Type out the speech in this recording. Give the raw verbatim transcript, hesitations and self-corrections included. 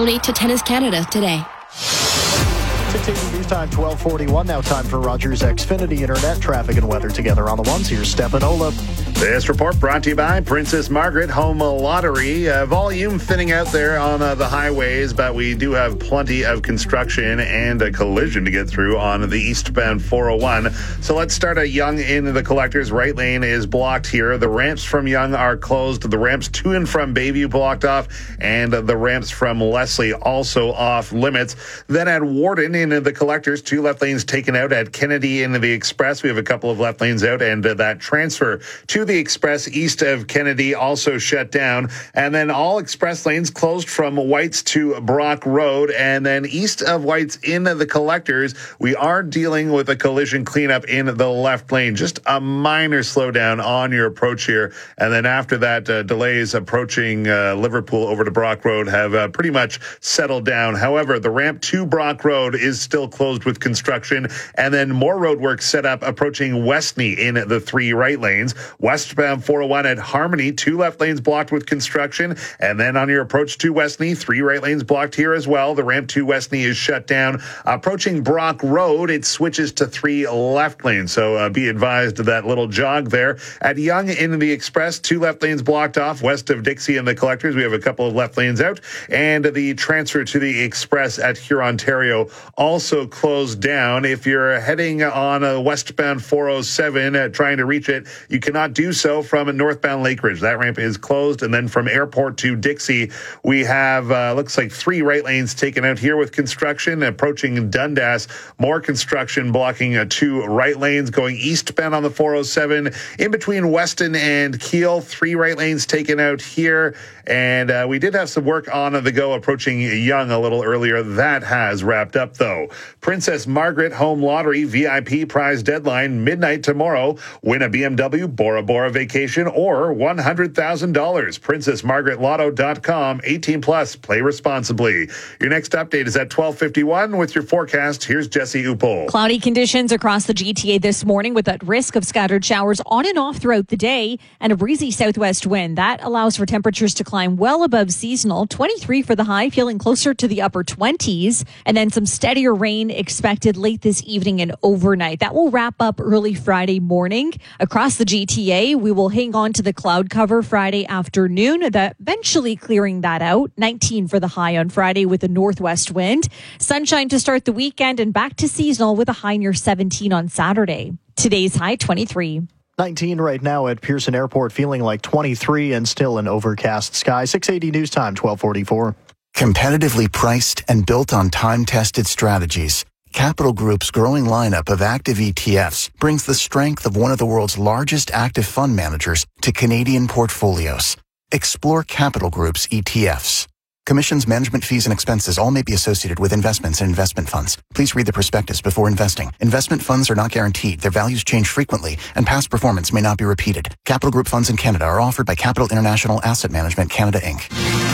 donate to Tennis Canada today. six eighty News Time, twelve forty-one. Now time for Rogers Xfinity Internet traffic and weather together on the ones. Here's Stefanola. This report brought to you by Princess Margaret Home Lottery. Uh, volume thinning out there on uh, the highways, but we do have plenty of construction and a collision to get through on the eastbound four oh one. So let's start at Yonge in the Collectors. Right lane is blocked here. The ramps from Yonge are closed. The ramps to and from Bayview blocked off, and the ramps from Leslie also off limits. Then at Warden in the Collectors, two left lanes taken out. At Kennedy in the Express, we have a couple of left lanes out, and uh, that transfer to the Express east of Kennedy also shut down. And then all express lanes closed from Whites to Brock Road. And then east of Whites in the Collectors, we are dealing with a collision cleanup in the left lane. Just a minor slowdown on your approach here. And then after that, uh, delays approaching uh, Liverpool over to Brock Road have uh, pretty much settled down. However, the ramp to Brock Road is still closed with construction. And then more roadwork set up approaching Westney in the three right lanes. Westbound four oh one at Harmony, two left lanes blocked with construction. And then on your approach to Westney, three right lanes blocked here as well. The ramp to Westney is shut down. Approaching Brock Road, it switches to three left lanes. So uh, be advised of that little jog there. At Yonge in the Express, two left lanes blocked off. West of Dixie and the Collectors, we have a couple of left lanes out. And the transfer to the Express at Hurontario also closed down. If you're heading on a westbound four oh seven, uh, trying to reach it, you cannot do so from northbound Lakeridge. That ramp is closed. And then from Airport to Dixie, we have, uh, looks like three right lanes taken out here with construction. Approaching Dundas, more construction blocking uh, two right lanes going eastbound on the four oh seven. In between Weston and Keele, three right lanes taken out here. And uh, we did have some work on the go approaching Yonge a little earlier. That has wrapped up, though. Princess Margaret Home Lottery V I P prize deadline midnight tomorrow. Win a B M W Bora Bora vacation or one hundred thousand dollars. princess margaret lotto dot com. eighteen plus. Play responsibly. Your next update is at twelve fifty-one with your forecast. Here's Jesse Upol. Cloudy conditions across the G T A this morning with that risk of scattered showers on and off throughout the day and a breezy southwest wind. That allows for temperatures to climb well above seasonal. twenty-three for the high, feeling closer to the upper twenties. And then some steadier rain expected late this evening and overnight. That will wrap up early Friday morning. Across the G T A, we will hang on to the cloud cover Friday afternoon, that eventually clearing that out. nineteen for the high on Friday with a northwest wind. Sunshine to start the weekend and back to seasonal with a high near seventeen on Saturday. Today's high, twenty-three. nineteen right now at Pearson Airport, feeling like twenty-three and still an overcast sky. six eighty News Time, twelve forty-four. Competitively priced and built on time-tested strategies, Capital Group's growing lineup of active E T Fs brings the strength of one of the world's largest active fund managers to Canadian portfolios. Explore Capital Group's E T Fs. Commissions, management fees, and expenses all may be associated with investments and investment funds. Please read the prospectus before investing. Investment funds are not guaranteed. Their values change frequently, and past performance may not be repeated. Capital Group funds in Canada are offered by Capital International Asset Management Canada, Incorporated